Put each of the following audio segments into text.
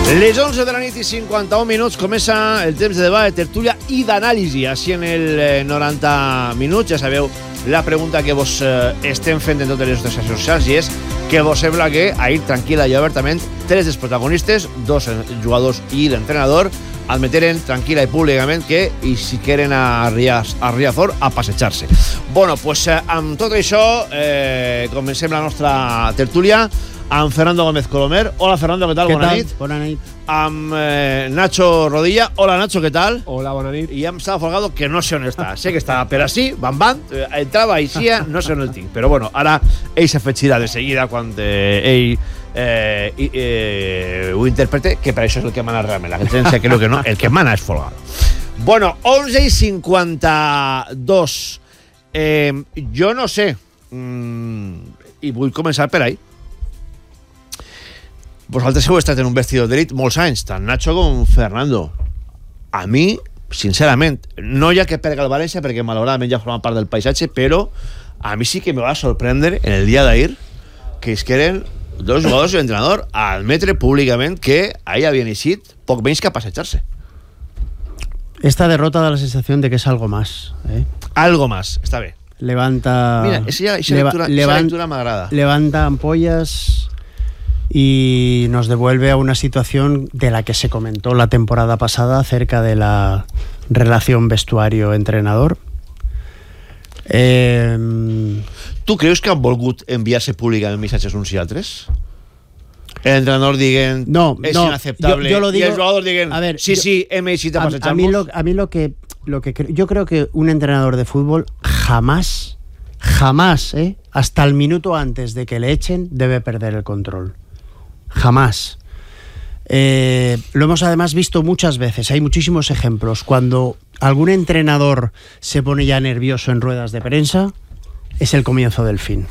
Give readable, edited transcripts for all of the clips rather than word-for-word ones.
Les 11 de la nit i 51 minuts comença el temps de debat, de tertúlia i d'anàlisi. Així en el 90 minuts, ja sabeu la pregunta que vos estem fent en totes les nostres xarxes socials, i és que vos sembla que ahir, tranquil·la i obertament, tres dels protagonistes, dos jugadors i l'entrenador, admeteren tranquil·la i públicament que i si quieren a Riazor a passejar-se. Bueno, pues amb tot això comencem la nostra tertúlia amb Fernando Gómez Colomer. Hola, Fernando, què tal? Bona nit. Bona nit. Amb Nacho Rodilla. Hola, Nacho, què tal? Hola, bona nit. I amb Sala Folgado, que no sé on està. Sé que està per així, bam, entrava i eixia, no sé on el tinc. Però bueno, ara ell s'afegirà de seguida quan ell ho interprete, que per això és el que mana realment. La gent sé que el que no, el que mana és Folgado. Bueno, 11 i 52. Jo no sé, i vull començar per ahí. Vosaltres heu estat en un vestidor d'elit molts anys, tant Nacho com Fernando. A mi, sincerament, no hi ha que perdre el València, perquè malauradament ja forma part del paisatge, però a mi sí que me va sorprendre en el dia d'ahir que es queren dos jugadors i l'entrenador a admetre públicament que ahí havien eixit poc menys que a passejar-se. Esta derrota da la sensación de que es algo más. Algo más, està bé. Levanta... Mira, esa lectura m'agrada. Levanta ampollas y nos devuelve a una situación de la que se comentó la temporada pasada acerca de la relación vestuario-entrenador. Tu creus que han volgut enviar-se públicament missatges uns i altres? El entrenador diguen és inaceptable yo lo digo, y el jugador diguen sí, hem eixit a passejar-nos. A mí lo que yo creo que un entrenador de fútbol jamás, hasta el minuto antes de que le echen, debe perder el control. Jamás. Lo hemos además visto muchas veces, hay muchísimos ejemplos. Cuando algún entrenador se pone ya nervioso en ruedas de prensa, es el comienzo del fin.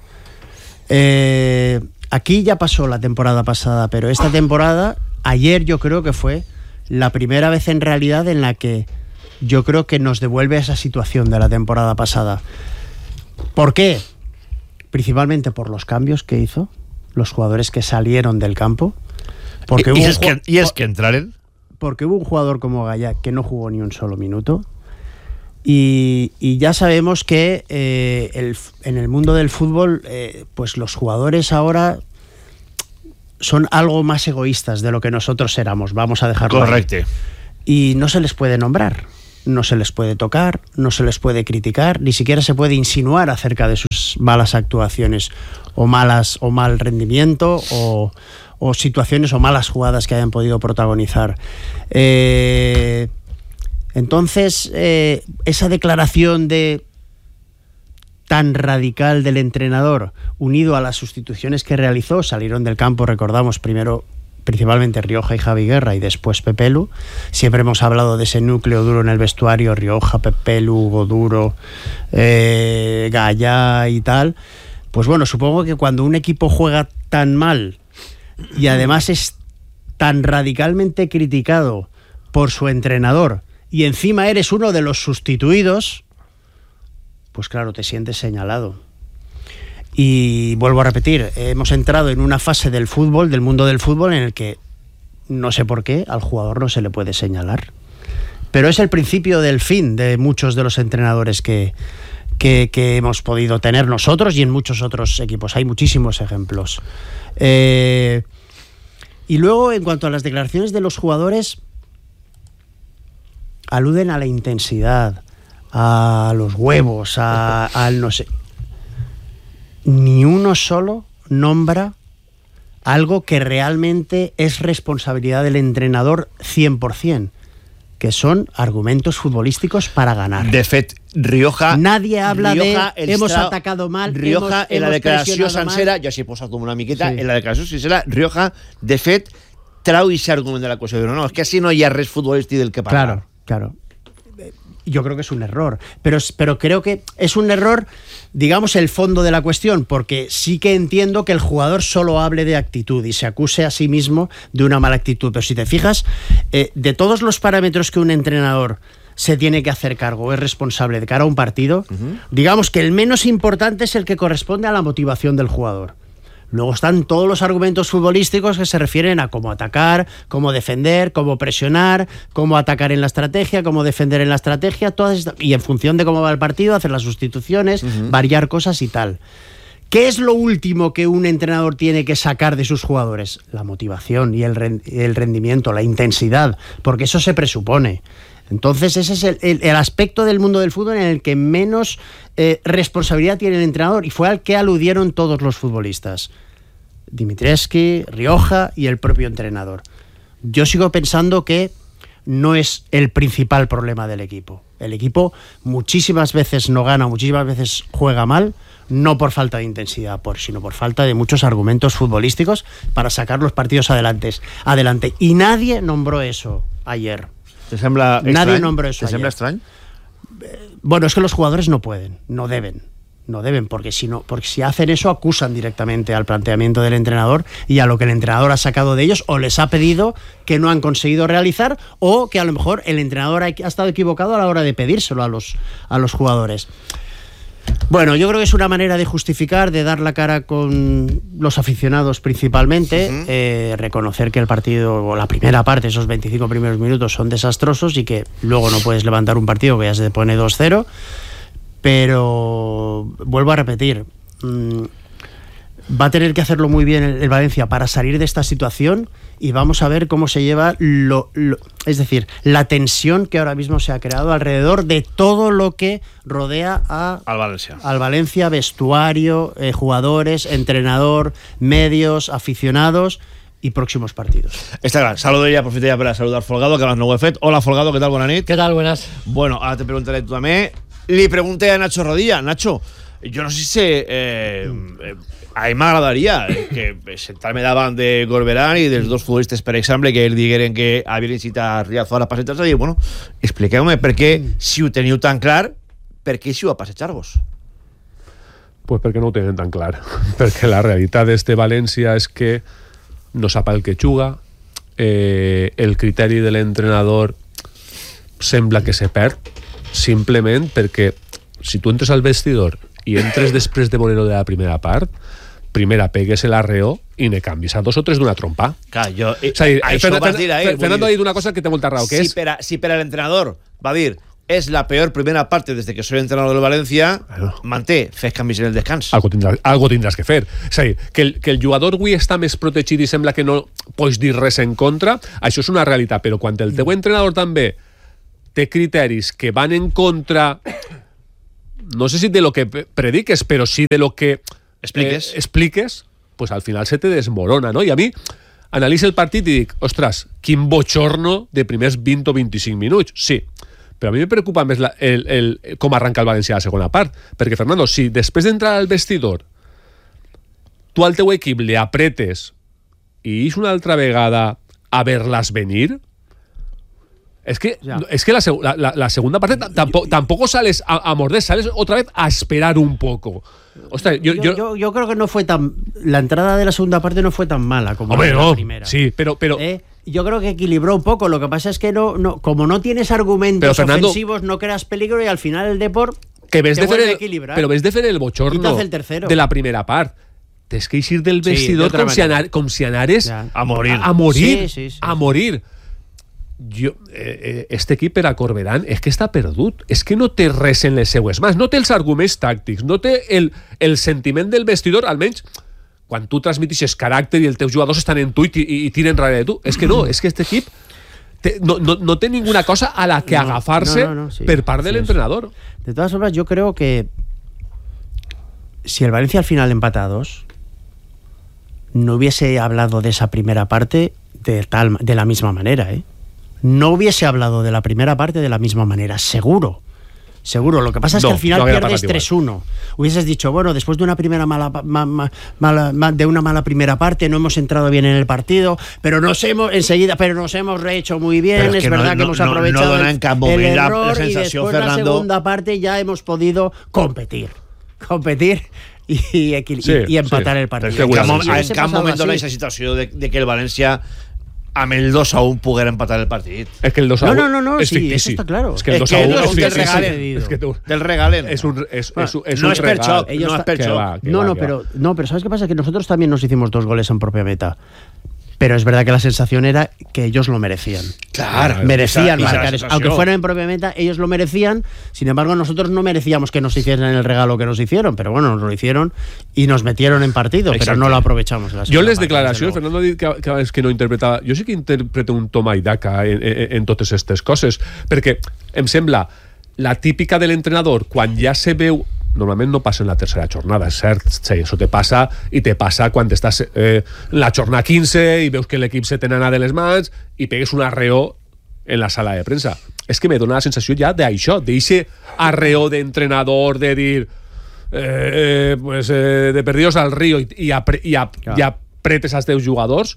Aquí ya pasó la temporada pasada, pero esta temporada, ayer yo creo que fue la primera vez en realidad en la que yo creo que nos devuelve a esa situación de la temporada pasada. ¿Por qué? Principalmente por los cambios que hizo, los jugadores que salieron del campo. Porque es que entraren. Porque hubo un jugador como Gaya que no jugó ni un solo minuto. Y ya sabemos que en el mundo del fútbol, pues los jugadores ahora son algo más egoístas de lo que nosotros éramos. Vamos a dejarlo. Correcto. Y no se les puede nombrar, no se les puede tocar, no se les puede criticar, ni siquiera se puede insinuar acerca de sus malas actuaciones o mal rendimiento o situaciones o malas jugadas que hayan podido protagonizar. Entonces, esa declaración tan radical del entrenador, unido a las sustituciones que realizó, salieron del campo, recordamos, primero principalmente Rioja y Javi Guerra y después Pepelu. Siempre hemos hablado de ese núcleo duro en el vestuario, Rioja, Pepelu, Hugo Duro, Gaya y tal. Pues bueno, supongo que cuando un equipo juega tan mal y además es tan radicalmente criticado por su entrenador y encima eres uno de los sustituidos, pues claro, te sientes señalado. Y vuelvo a repetir, hemos entrado en una fase del fútbol, del mundo del fútbol, en el que no sé por qué al jugador no se le puede señalar. Pero es el principio del fin de muchos de los entrenadores que hemos podido tener nosotros y en muchos otros equipos. Hay muchísimos ejemplos. Y luego, en cuanto a las declaraciones de los jugadores, aluden a la intensidad, a los huevos, al no sé. Ni uno solo nombra algo que realmente es responsabilidad del entrenador 100%, que son argumentos futbolísticos para ganar. De fet, Rioja... Nadie habla hemos atacado mal, Rioja, en la declaració sencera, jo s'hi he posat com una miqueta, en la declaració sencera, Rioja, de fet, trau i s'argument de la cosa. No, és que així no hi ha res futbolístic del que parlar. Claro. Yo creo que es un error, pero creo que es un error, digamos, el fondo de la cuestión, porque sí que entiendo que el jugador solo hable de actitud y se acuse a sí mismo de una mala actitud. Pero si te fijas, de todos los parámetros que un entrenador se tiene que hacer cargo, es responsable de cara a un partido, digamos que el menos importante es el que corresponde a la motivación del jugador. Luego están todos los argumentos futbolísticos que se refieren a cómo atacar, cómo defender, cómo presionar, cómo atacar en la estrategia, cómo defender en la estrategia, y en función de cómo va el partido, hacer las sustituciones, variar cosas y tal. ¿Qué es lo último que un entrenador tiene que sacar de sus jugadores? La motivación y el rendimiento, la intensidad, porque eso se presupone. Entonces ese es el aspecto del mundo del fútbol en el que menos responsabilidad tiene el entrenador, y fue al que aludieron todos los futbolistas. Dimitrescu, Rioja y el propio entrenador. Yo sigo pensando que no es el principal problema del equipo. El equipo muchísimas veces no gana, muchísimas veces juega mal, no por falta de intensidad, sino por falta de muchos argumentos futbolísticos para sacar los partidos adelante. Y nadie nombró eso ayer. ¿Te sembla estrany? Nadie nombró eso. ¿Te sembla estrany? Bueno, es que los jugadores no pueden, no deben, porque si hacen eso acusan directamente al planteamiento del entrenador y a lo que el entrenador ha sacado de ellos o les ha pedido que no han conseguido realizar, o que a lo mejor el entrenador ha estado equivocado a la hora de pedírselo a los jugadores. Bueno, yo creo que es una manera de justificar, de dar la cara con los aficionados principalmente, reconocer que el partido, o la primera parte, esos 25 primeros minutos son desastrosos y que luego no puedes levantar un partido que ya se te pone 2-0, pero vuelvo a repetir, va a tener que hacerlo muy bien el Valencia para salir de esta situación, y vamos a ver cómo se lleva es decir, la tensión que ahora mismo se ha creado alrededor de todo lo que rodea al Valencia, vestuario, jugadores, entrenador, medios, aficionados y próximos partidos. Està clar, saludo ja, aprofito ja per a saludar Folgado, que abans no ho he fet. Hola, Folgado, què tal? Bona nit. ¿Qué tal? Buenas. Bueno, ahora te preguntaré tú también. Le pregunté a Nacho Rodilla. Nacho, jo no sé si a mi m'agradaria que sentar-me davant de Corberán i dels dos futbolistes, per exemple, que ells digueren que havien incitat a Riazor a passejar-se, i dir, bueno, expliqueu-me per què, si ho teniu tan clar, per què si ho a passejar-vos? Pues perquè no ho tenen tan clar. Perquè la realitat d'este València és que no sap el que juga, el criteri de l'entrenador sembla que se perd, simplement perquè si tu entres al vestidor i entres després de veure-ho de la primera part, primera pegues l'arreó i ne canvis a 2 o 3 d'una trompa. Clar, jo... això ho vas dir a ell. Fernando ha dit una cosa que té molta raó, que és... Si per a l'entrenador va dir és la peor primera parte des que soy entrenador del València, manté, fes canvis en el descans. Algo tindràs que fer. És a dir, que el jugador avui està més protegit i sembla que no pots dir res en contra, això és una realitat, però quan el teu entrenador també té criteris que van en contra, no sé si de lo que prediques, però sí de lo que expliques, pues al final se te desmorona, ¿no? I a mi analitzo el partit i dic, ostres, quin bochorno de primers 20 o 25 minuts. Sí, però a mi me preocupa més com arranca el València a la segona part, perquè, Fernando, si després d'entrar al vestidor tu al teu equip li apretes i és una altra vegada a ver-las venir, es que la segunda parte tampoco sales a morder, sales otra vez a esperar un poco. Ostras, yo creo que no fue tan... La entrada de la segunda parte no fue tan mala como la primera. Sí, pero yo creo que equilibró un poco. Lo que pasa es que como no tienes argumentos Fernando, ofensivos, no creas peligro, y al final el Depor que ves te vuelve a equilibrar. Pero ves de fer el bochorno de la primera part. Tens que ir del vestidor com si anares a morir. A morir. Este equip per a Corberán és que està perdut, és que no té res en les seues mans, no té els arguments tàctics, no té el sentiment del vestidor, almenys quan tu transmitixes caràcter i els teus jugadors estan en tu i tiren darrere de tu. És que no, és que este equip no té ninguna cosa a la que agafar-se per part de l'entrenador. De todas formas, yo creo que si el Valencia al final empata a 2, no hubiese hablado de esa primera parte de la misma manera, no hubiese hablado de la primera parte de la misma manera, seguro. Lo que pasa es que al final pierdes 3-1. Hubieses dicho, bueno, después de una primera mala primera parte, no hemos entrado bien en el partido, pero nos hemos rehecho muy bien, es verdad que hemos aprovechado el error, y después de la segunda parte ya hemos podido competir y empatar el partido. En cap moment dona aquesta situació de que el València amb el 2-1 poguera empatar el partit. Es que el 2-1 No, es sí, fictici. eso está claro. Es que el Es que 2-1 no, es es que el fictici. regalen. Es que Del regalen. es un no regal. es per xoc, Ellos no es per Que xoc. va, que No, va, no, que pero, va. no, pero ¿sabes qué pasa? Que nosotros también nos hicimos 2 goles en propia meta. Pero es verdad que la sensación era que ellos lo merecían. Claro. Merecían Esa marcar eso. sensació. Aunque fuera en propia meta, ellos lo merecían. Sin embargo, nosotros no merecíamos que nos hicieran el regalo que nos hicieron. Pero bueno, nos lo hicieron y nos metieron en partido. Exacte. Pero no lo aprovechamos. Jo les declaracions, Fernando ha dit que abans que no interpretava... Jo sí que interpreto un toma i daca en totes aquestes coses, perquè em sembla la típica de l'entrenador, quan ja se veu... Normalment no passa en la tercera jornada, és cert, sí, això te passa i te passa quan estàs en la jornada 15 i veus que l'equip se te n'ana de les mans i pegues un arreó en la sala de premsa. És que me dona la sensació ja d'això, d'eixe arreó d'entrenador, de dir de perdidos al río i apretes als teus jugadors,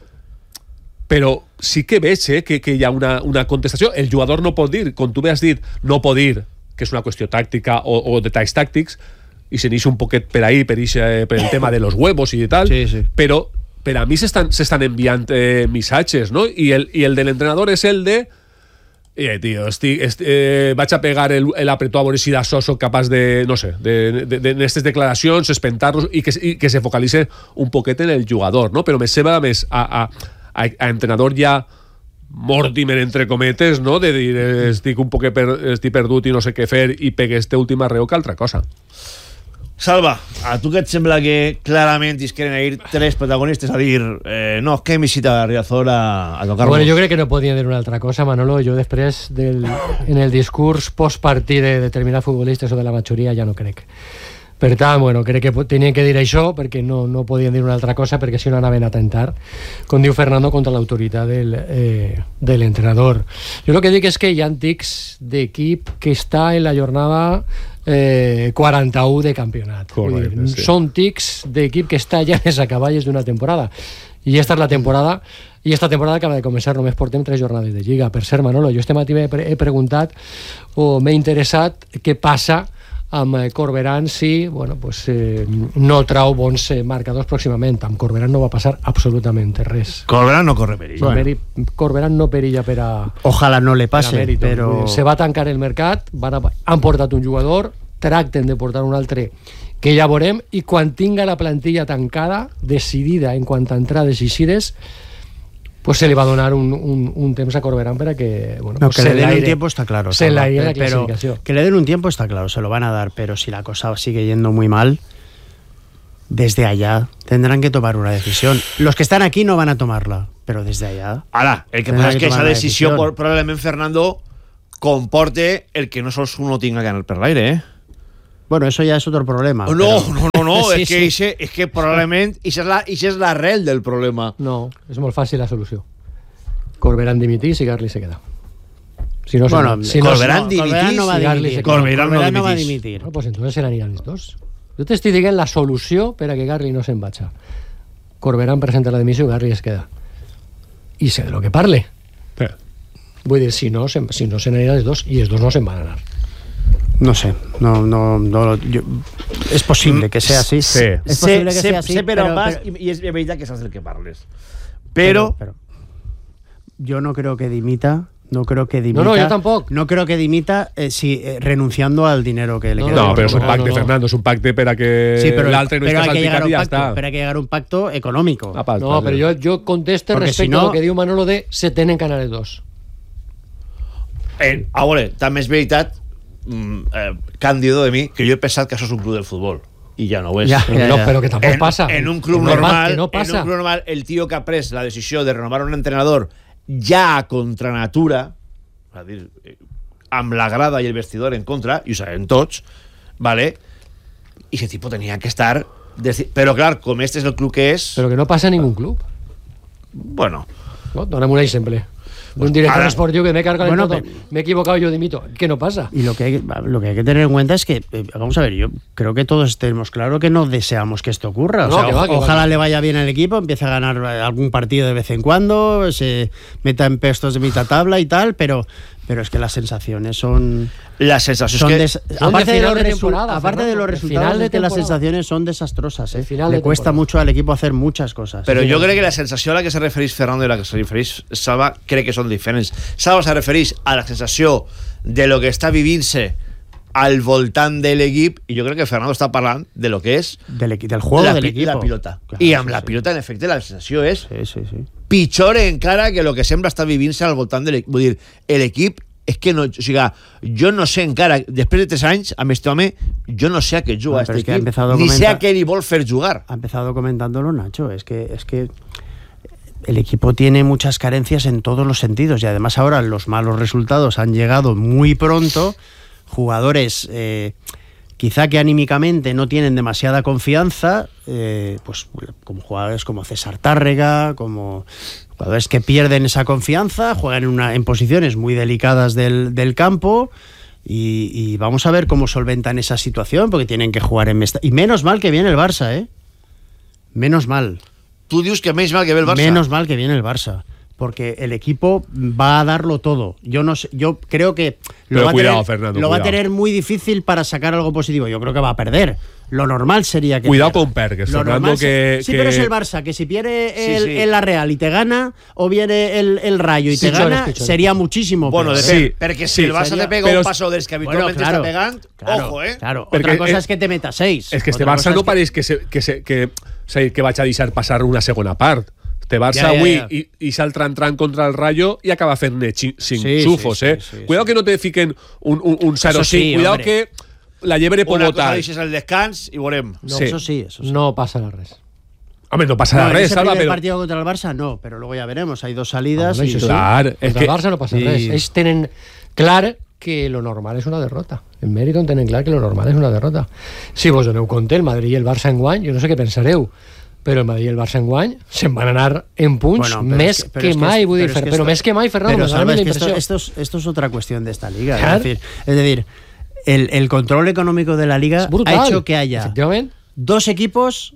però sí que veig que hi ha una contestació. El jugador no pot dir, com tu bé has dit, no pot dir que és una qüestió tàctica o detalls tàctics, i se n'eix un poquet per ahí, per el tema de los huevos i tal, Sí. però per a mi s'estan enviant missatges, no? I el de l'entrenador és el de tío, vaig a pegar el apretó a veure si d'això soc capaç de, no sé, en aquestes declaracions, espentar-los i que se focalitze un poquet en el jugador, no? Però me sembla més a entrenador ja Mortimer, entre cometes, no? De dir, estic un poquet estic perdut i no sé què fer i pegue este últim arreo que altra cosa. Salva, a tu què et sembla que clarament isqueren a ir 3 protagonistes a dir no, és que hem visitat a Riazor a tocar-nos? Bueno, jo crec que no podien dir una altra cosa, Manolo. Jo després, en el discurs postpartit de determinats futbolistes o de la majoria, ja no crec. Per tant, bueno, crec que tenien que dir això perquè no podien dir una altra cosa, perquè si no anaven a tentar, com diu Fernando, contra l'autoritat de l'entrenador. Jo el que dic és que hi ha tics d'equip que està en la jornada 41 de campionat. Correcte, Vull dir, sí. són tics d'equip que està ja en les acaballes d'una temporada. I esta és la temporada, i esta temporada acaba de començar, només portem 3 jornades de Lliga. Per ser, Manolo, jo este matí he preguntat o m'he interessat què passa amb Corberán si no trau bons marcadors pròximament. Amb Corberán no va passar absolutament res. Corberán no corre perill. Corberán no perilla per a... Ojalá no le pase, mèrit. pero... Se va tancar el mercat, han portat un jugador, tracten de portar un altre que ja veurem, i quan tinga la plantilla tancada, decidida en quant a entrades i eixires, pues se le va a donar un temps a Corberán para que, bueno, No, pues que se le den un aire- tiempo está claro. se Salva, le aire la pero clasificación. que le den un tiempo está claro, se lo van a dar, pero si la cosa sigue yendo muy mal, desde allá tendrán que tomar una decisión. Los que están aquí no van a tomarla, pero desde allá... Ara, el que Tendrà passa és que que tomar esa una decisió decisió. probablement, Fernando, comporte el que no sols uno tinga que anar per l'aire, Bueno, eso ya es otro problema. No, Sí, és que probablement això és l'arrel del problema. No, és molt fàcil la solució. Corberán dimitís i Garli se queda. Si no, Bueno, Corberán dimitís Corberán no va a y Garli dimitir. se queda. Corberán no va a dimitís. dimitir. Bueno, pues entonces se n'aniran els dos. Jo t'estic dient la solució per a que Garli no se'n vagi. Corberán presenta la dimissió i Garli es queda. I sé de lo que parle. Vull dir, si no se n'aniran els dos, i els dos no se'n van anar. No sé, es posible que sea así. Sí. Es posible que sea así, sé per on pero- vas pero- i és veritat que saps del que parles. Però yo no creo que dimita. No creo que dimita. No, yo tampoco. No creo que dimita renunciando al dinero que le No, queda. No, però és un no, pacte, no. Fernando, és un pacte per a que Sí, pero l'altre no estés hay que llegar salpicat a un i ja pacto, està. pero hay que llegar a un pacto económico. No, però jo conteste Perquè respecte si no- a lo que diu Manolo de se tenen que anar els dos. a veure, també és veritat, Cándido de mi, que jo he pensat que això és un club del futbol. I ja no ho és. Ja. Però que tampoc passa. En un club Normal, normal, que no passa. en un club normal, el tio que ha pres la decisió de renovar un entrenador ja a contranatura, és a dir, amb la grada i el vestidor en contra, i ho sabem tots, ¿vale? I ese tipo tenia que estar... Però clar, com este és el club que és... Però que no passa a ningún club. Bueno, No? Dóname un exemple. Un director ara- esportivo que me carga Bueno, todo. Me he equivocado, yo dimito. ¿Qué no pasa? Y lo que hay que tener en cuenta es que, vamos a ver, yo creo que todos tenemos claro que no deseamos que esto ocurra. No, O sea, que va, que ojalá va. le vaya bien al equipo, empiece a ganar algún partido de vez en cuando, se meta en puestos de mitad tabla y tal, pero Pero es que las sensaciones son... Las sensaciones aparte de los Fernando, resultados, de es que las temporada. sensaciones son desastrosas. Final Le de cuesta temporada. mucho al equipo hacer muchas cosas. Però jo crec que la sensació a la que se refereix Fernando i a la que se refereix Salva crec que són diferents. Salva se refereix a la sensació de lo que està vivint-se al voltant de l'equip i jo crec que Fernando està parlant de lo que és del juego del equipo. La pilota. Claro, I amb sí, la sí. pilota, en efecte, la sensació és Sí. pitjor encara que lo que sembla estar vivint-se al voltant de l'equip. Vull dir, l'equip és que no... O sigui, jo no sé encara, després de 3 anys, amb este home, jo no sé a què juga Pero este es que ha equip, empezado a ni sé a comentar- què li vol fer jugar. Ha empezado comentándolo Nacho, es que el equipo tiene muchas carencias en todos los sentidos y además ahora los malos resultados han llegado muy pronto, jugadores quizá que anímicamente no tienen demasiada confianza, pues como jugadores como César Tárrega, como jugadores que pierden esa confianza, juegan en posiciones muy delicadas del campo. Y vamos a ver cómo solventan esa situación, porque tienen que jugar en Mestalla. Y menos mal que viene el Barça, ¿eh? Menos mal. Tu dius que menys mal que ve el Barça. Menos mal que viene el Barça. Porque el equipo va a darlo todo. Yo no sé, yo creo que Pero va cuidado, a tener, Fernando, lo va a cuidado. tener muy difícil para sacar algo positivo. Yo creo que va a perder. Lo normal sería que Cuidado pierda. con Pergues, Lo Fernando, normal que... Sí, pero es el Barça, que si pierde Sí, sí. el La Real y te gana, o viene el Rayo y te Pichores, gana, pichores. sería muchísimo Bueno, peor. depèn, Sí, perquè si sí, el Barça seria- te pega però- un paso dels que habitualmente Bueno, està pegant, ojo, Claro, Perquè, otra cosa es que te meta 6. És que este Barça no pareix que vaig a deixar passar una segona part. Este Barça Ja. avui i s'altre entrant contra el Rayo i acaba fent-ne 5 Sí, xufos, sí, eh? sí, sí, Cuidado que no te fiquen un 0-5. Eso sí, Cuidado hombre. que la llebre pot una cosa votar. deixes al descans i veurem. No, Sí. eso sí. No pasa res. Home, no passarà No, en res, ese Salva, primer però... partido contra el Barça no, pero luego ya veremos. Hay 2 salidas Bueno, y... això sí. Clar, és Contra que... el Barça no passa i- res. Ells tenen clar que lo normal és una derrota. El Mèriton tenen clar que lo normal és una derrota. Si vos doneu compte, el Madrid i el Barça enguany, jo no sé què pensareu, però el Madrid i el Barça enguany se'n van anar en punts Bueno, pero més es pero que es mai, vull dir, pero es que però esto- més que mai, Fernando, pero me da Salva, la es que impressió. esto es otra cuestión de esta liga. Claro. Es decir, el control económico de la liga És brutal. ha hecho que haya Efectivament. 2 equipos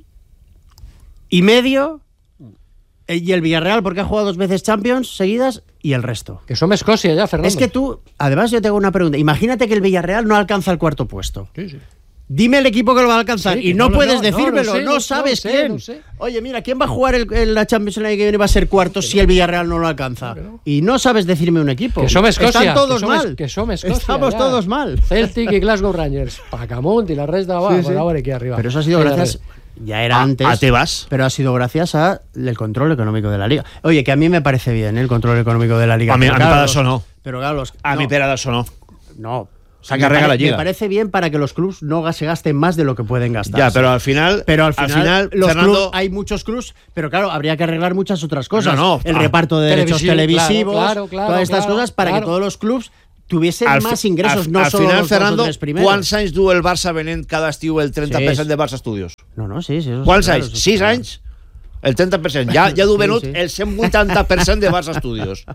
y medio y el Villarreal porque ha jugado 2 veces Champions seguidas y el resto. Que som Escòcia ja, Fernando. Es que tú, además yo te hago una pregunta. Imagínate que el Villarreal no alcanza el 4º puesto. Sí, sí. Dime el equipo que lo va a alcanzar Sí, y que no, no lo- puedes no, decírmelo, no no, lo sé, sabes no sé, quién. no sé. Oye, mira, ¿quién va a jugar la Champions League que viene va a ser cuarto si el Villarreal no lo alcanza? no. Y no sabes decirme un equipo. Que som Escòcia. Están todos que som, mal. Que som Escòcia. Estamos ja. todos mal. Celtic i Glasgow Rangers. Pacamunt i la resta va, Sí, sí. a veure qui arriba. Pero eso ha sido Mira, gracias, ya era antes, A Tebas. pero ha sido gracias a el control económico de la liga. Oye, que a mí me parece bien el control económico de la liga. A mí Pero para claro, eso no. Pero claro, A no, mi per això no. no. Se carrega la liga. Me parece bien para que los clubs no se gasten más de lo que pueden gastar. Ja, però al final, los Fernando, clubs, hay muchos clubs, pero claro, habría que arreglar muchas otras cosas. No, el reparto de derechos televisivo, televisivos, claro, todas estas claro, cosas, para claro. que todos los clubs tuviesen al más fi- ingresos, al- no al solo final, los 2 Fernando, o 3 primeros. quants anys du el Barça venent cada estiu el 30% Sí. de Barça Studios? No, sí, sí. Eso Quants claro, anys? eso 6 claro. anys? El 30%. Ja du venut sí. el 180% de Barça Studios.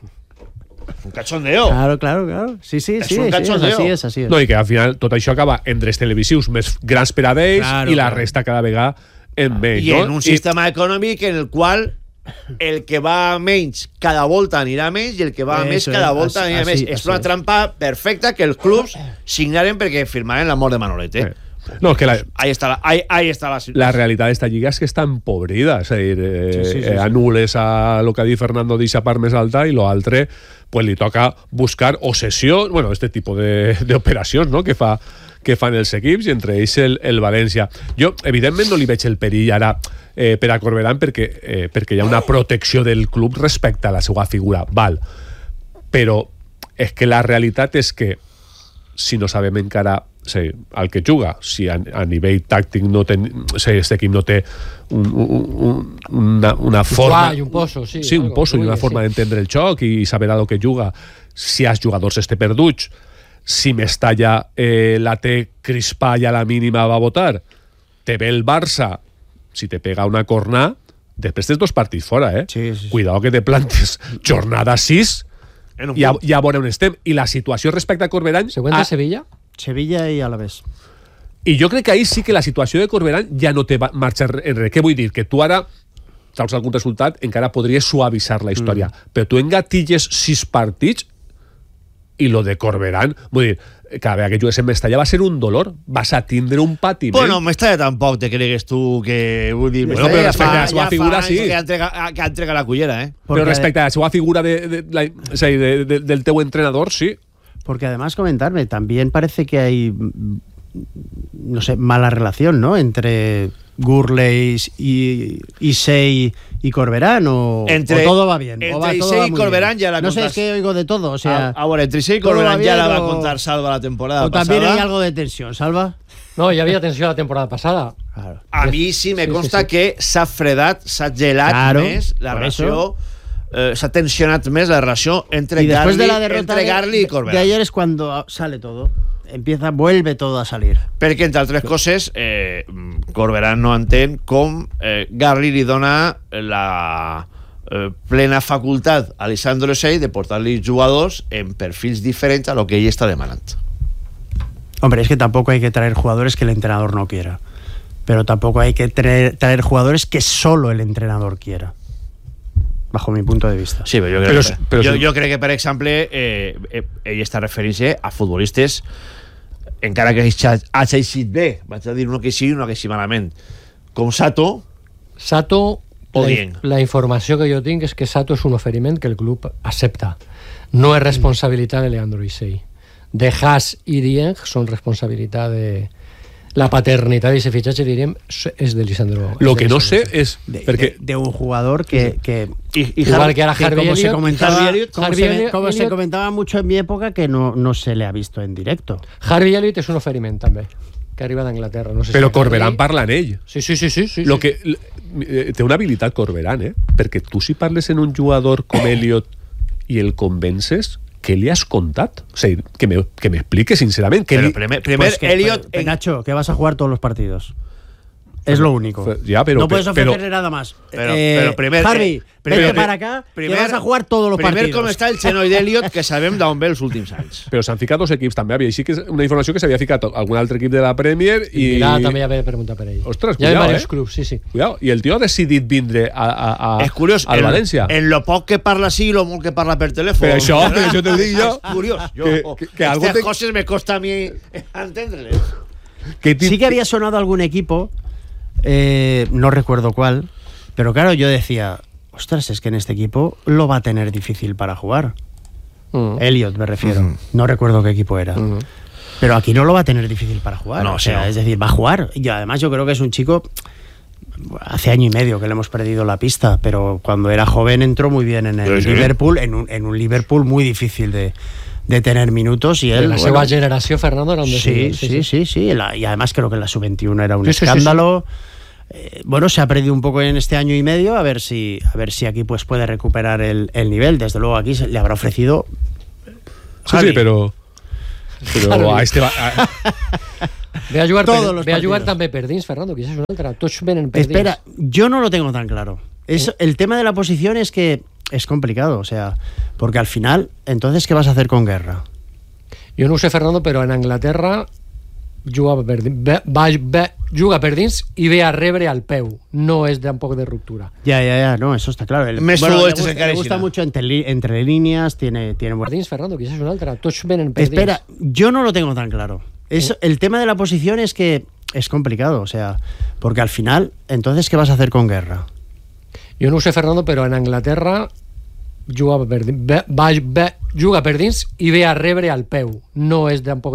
Un cachondeo. Claro. Sí, sí, Es sí, un sí, cachondeo. así es. No, i que al final tot això acaba en drets televisius més grans per a ells Claro, i la claro. resta cada vegada en menys. I no? en un sistema econòmic en el qual el que va a menys cada volta anirà a menys i el que va a més Eso cada es, volta así- anirà a més. así- És así una es. trampa perfecta que els clubs signaren perquè firmaren la mort de Manolet. No, és que Ahí está la la realitat d'esta lliga és que està empobrida, és a dir, Sí. anules a lo que ha dit Fernando d'eixa part més alta i lo altre pues li toca buscar o sessió, bueno, este tipus d'operacions, no?, que fan els equips i entre ells el València. Jo, evidentment, no li veig el perill ara per a Corberán perquè hi ha una protecció del club respecte a la seva figura, val, però és que la realitat és que si no sabem encara el que juga, si a nivell tàctic no aquest equip no té una forma... i un poso, sí. Sí, un poso i una forma d'entendre el joc i saber a lo que juga. Si els jugadors perduts, si Mestalla la té crispa i a la mínima va votar, te ve el Barça, si te pega una cornà, després tens 2 partits fora, Sí. Cuidado que te plantes jornada 6 En un i a punt. veure on estem. I la situació respecte a Corberán... Següent de Sevilla? Sevilla y Alavés. I jo crec que ahí sí que la situació de Corberán ja no té marxa enrere. Què vull dir? Que tu ara treus algun resultat, encara podries suavitzar la història. Però tu engatilles 6 partits I lo de Corberán, vull dir, cada vegada que jugués en Mestalla va ser un dolor. Vas a tindre un patiment. Bueno, Mestalla tampoc te cregues tu que... Vull dir, Bueno, però respecte a la seva figura, sí. Que entrega la cullera, ¿eh? Però respecte a la seva figura del teu entrenador, sí. Porque además comentarme, también parece que hay, no sé, mala relación, ¿no? Entre Gurley y Issei y Corberán, o todo va bien. Entre Issei y Corberán ya la no contas. sé, es que oigo de todo, o sea... Ahora, entre Issei y Corberán ya la va a contar Salva la temporada o también pasada. hay algo de tensión, Salva. No, ya había tensión la temporada pasada. Claro. A mi sí me consta que s'ha fredat, s'ha gelat més la relació, s'ha tensionat més la relació entre Y después de la derrota Garli y Corberán. de ayer es cuando sale todo. Vuelve todo a salir. Perquè, entre altres coses, Corberán no entén com Garli li dona la plena facultat a Lisandro Issei de portar-li jugadors en perfils diferents a lo que ell està demanant. Hombre, es que tampoco hay que traer jugadores que el entrenador no quiera. Pero tampoco hay que traer jugadores que solo el entrenador quiera. Bajo mi punto de vista. Sí, però jo crec que, per exemple, ell està referint-se a futbolistes, encara que hagi eixit bé, vaig a dir uno que sí i uno que sí malament, com Sato o Dieng. La informació que jo tinc és que Sato és un oferiment que el club accepta. No és responsabilitat de Leandro Issei. De Haas i Dieng són responsabilitat de... La paternitat d'aquest fitxatge, diríem, és de Lisandro. Lo que no sé es... De un jugador que igual que ahora Harvey Elliott, como se comentaba mucho en mi época, que no se le ha visto en directo. Harvey Elliott és un oferiment, també, que arriba d'Anglaterra. No sé però Corberán parla en ell. Sí. Lo que, té una habilitat Corberán, perquè tu si parles en un jugador com Elliott i el convences... ¿Qué le has contado? O sea, que me explique sinceramente. Pero primer pues Elliott... Nacho, que vas a jugar todos los partidos. Es lo único. Ya, pero, no puedes ofrecerle nada más. Pero primer... Harvey, vete para acá, que vas a jugar todos los partidos. Primer com està el xenoi d'Elliott, que sabem d'on ve els últims anys. Però s'han ficat dos equips també. Havia així que és una informació que s'havia ficat algun altre equip de la Premier i... Milà també ja ve preguntar per ell. Ostres, ja cuidao, diversos clubs, sí. Cuidao. I el tio ha decidit vindre és curiós, al València. En lo poc que parla sí i lo molt que parla per telèfon. Per això t'ho dic jo. És curiós. Aquestes coses me costa a mi entendre-les. Sí que había sonado algún equipo, no recuerdo cuál, pero claro, yo decía, ostras, es que en este equipo lo va a tener difícil para jugar. Elliott, me refiero. No recuerdo qué equipo era. Pero aquí no lo va a tener difícil para jugar. No, o sea, es decir, va a jugar. Y además yo creo que es un chico... Hace año y medio que le hemos perdido la pista, pero cuando era joven entró muy bien en el Liverpool, en un Liverpool muy difícil de tener minutos, y él... La seva generació, Fernando, era un desigual. Sí. Y además creo que en la sub-21 era un escándalo. Bueno, se ha perdido un poco en este año y medio, a ver si aquí pues puede recuperar el nivel. Desde luego aquí se le habrá ofrecido... Sí, pero a este va... Ve a jugar també per dins, Fernando, que és una altra. Tots venen per dins. Espera, yo no lo tengo tan claro. El tema de la posición es que es complicado, o sea, porque al final, entonces, ¿qué vas a hacer con Guerra? Jo no ho sé, Fernando, però en Anglaterra juga per dins i ve a rebre al peu. No és tampoc de ruptura. Ya, no, eso está claro. Le gusta mucho entre líneas, tiene per dins, Fernando, que és una altra. Tots venen per dins. Espera, yo no lo tengo tan claro. El tema de la posición es que es complicado, o sea, porque al final, entonces, ¿qué vas a hacer con Guerra? Jo no ho sé, Fernando, però en Anglaterra juga per dins i ve a rebre al peu. No és tampoc